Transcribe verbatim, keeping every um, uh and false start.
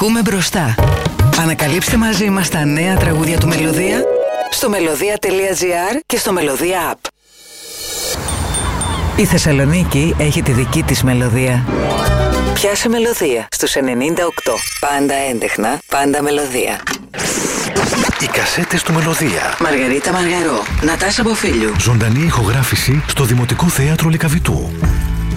Ακούμε μπροστά. Ανακαλύψτε μαζί μας τα νέα τραγούδια του Μελωδία στο μελωδία τελεία τζι άρ και στο Μελωδία App. Η Θεσσαλονίκη έχει τη δική της μελωδία. Πιάσε Μελωδία στους ενενήντα οκτώ. Πάντα έντεχνα, πάντα μελωδία. Οι κασέτες του Μελωδία. Μαργαρίτα Μαργαρό, Νατάσα Μποφίλιου. Ζωντανή ηχογράφηση στο Δημοτικό Θέατρο Λυκαβητού.